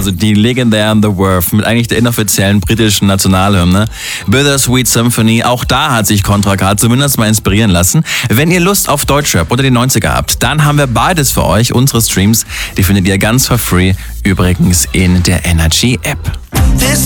also die legendären The Worth mit eigentlich der inoffiziellen britischen Nationalhymne. Bittersweet Symphony, auch da hat sich Contra K zumindest mal inspirieren lassen. Wenn ihr Lust auf Deutschrap oder die 90er habt, dann haben wir beides für euch. Unsere Streams, die findet ihr ganz for free, übrigens in der Energy App.